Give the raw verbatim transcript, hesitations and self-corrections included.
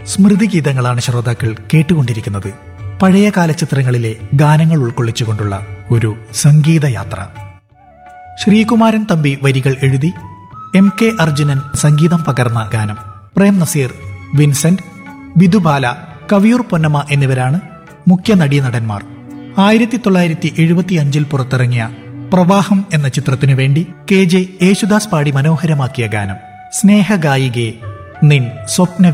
സ്മൃതിഗീതങ്ങളാണ് ശ്രോതാക്കൾ കേട്ടുകൊണ്ടിരിക്കുന്നത്. പഴയകാല ചിത്രങ്ങളിലെ ഗാനങ്ങൾ ഉൾക്കൊള്ളിച്ചുകൊണ്ടുള്ള ഒരു സംഗീതയാത്ര. ശ്രീകുമാരൻ തമ്പി വരികൾ എഴുതി എം കെ അർജുനൻ സംഗീതം പകർന്ന ഗാനം. പ്രേം നസീർ, വിൻസെന്റ്, ബിദുബാല, കവിയൂർ പൊന്നമ്മ എന്നിവരാണ് മുഖ്യ നടീനടന്മാർ. ആയിരത്തി തൊള്ളായിരത്തി എഴുപത്തി അഞ്ചിൽ പുറത്തിറങ്ങിയ പ്രവാഹം എന്ന ചിത്രത്തിനു വേണ്ടി കെ ജെ യേശുദാസ് പാടി മനോഹരമാക്കിയ ഗാനം. സ്നേഹഗായികെ നിൻ സ്വപ്ന